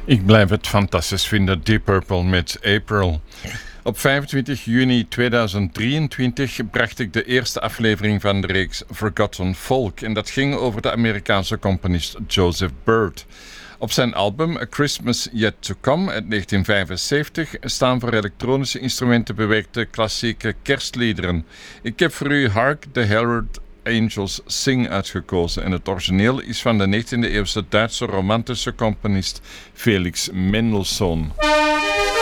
Ik blijf het fantastisch vinden, Deep Purple met April. Op 25 juni 2023 bracht ik de eerste aflevering van de reeks Forgotten Folk. En dat ging over de Amerikaanse componist Joseph Byrd. Op zijn album A Christmas Yet to Come uit 1975 staan voor elektronische instrumenten bewerkte klassieke kerstliederen. Ik heb voor u Hark the Herald Angels Sing uitgekozen en het origineel is van de 19e eeuwse Duitse romantische componist Felix Mendelssohn.